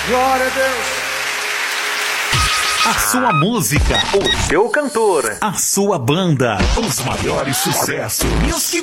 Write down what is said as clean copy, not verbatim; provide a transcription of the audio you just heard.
Glória a Deus. A sua música, o seu cantor, a sua banda, os maiores sucessos e os que